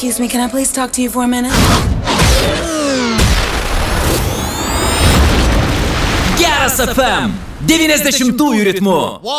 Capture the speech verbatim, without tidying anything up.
Excuse me, can I please talk to you for a minute? Geras F M devyniasdešimtųjų ritmu.